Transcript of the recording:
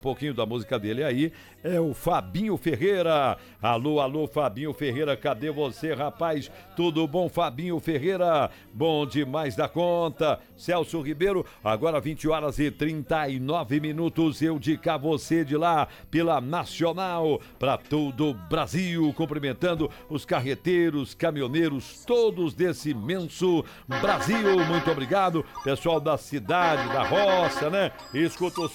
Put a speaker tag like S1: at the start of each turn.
S1: pouquinho da música dele aí, é o Fabinho Ferreira. Alô, alô, Fabinho Ferreira, cadê você, rapaz? Tudo bom, Fabinho Ferreira? Bom demais da conta. Celso Ribeiro, agora 20h39, eu de cá, você de lá, pela Nacional, para todo o Brasil, cumprimentando os carreteiros, caminhoneiros, todos desse imenso Brasil. Muito obrigado, pessoal da cidade, da roça, né? Escuta o